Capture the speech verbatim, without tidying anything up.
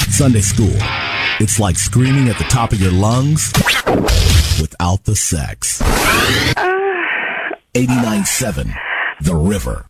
Sunday school. It's like screaming at the top of your lungs without the sex. eighty-nine point seven The River.